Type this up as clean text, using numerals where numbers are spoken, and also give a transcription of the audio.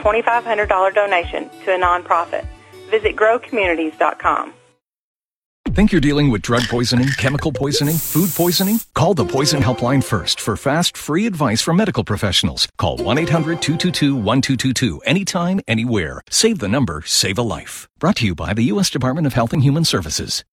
$2,500 donation to a nonprofit. Visit growcommunities.com. Think you're dealing with drug poisoning, chemical poisoning, food poisoning? Call the Poison Helpline first for fast, free advice from medical professionals. Call 1-800-222-1222 anytime, anywhere. Save the number, save a life. Brought to you by the U.S. Department of Health and Human Services.